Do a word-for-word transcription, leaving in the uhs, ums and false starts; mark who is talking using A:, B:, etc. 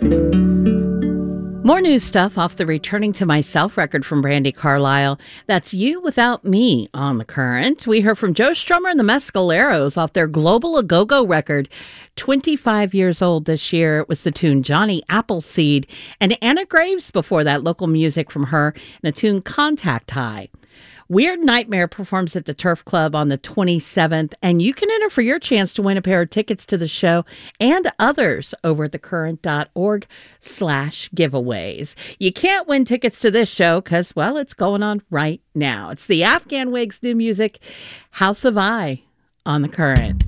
A: More new stuff off the Returning to Myself record from Brandi Carlile. That's You Without Me on The Current. We heard from Joe Strummer and the Mescaleros off their Global A-Go-Go record. twenty-five years old this year. It was the tune Johnny Appleseed. And Anna Graves before that, local music from her, and the tune Contact High. Weird Nightmare performs at the Turf Club on the twenty-seventh, and you can enter for your chance to win a pair of tickets to the show and others over at thecurrent.org slash giveaways. You can't win tickets to this show because, well, it's going on right now. It's the Afghan Wigs' new music, House of I, on The Current.